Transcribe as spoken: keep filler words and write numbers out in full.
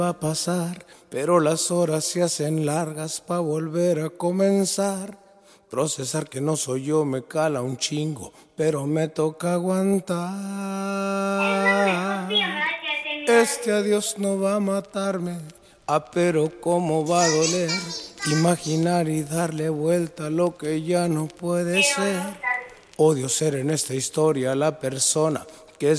va a pasar, pero las horas se hacen largas pa' volver a comenzar. Procesar que no soy yo me cala un chingo, pero me toca aguantar. Este adiós no va a matarme, ah, pero cómo va a doler. Imaginar y darle vuelta a lo que ya no puede ser. Odio ser en esta historia la persona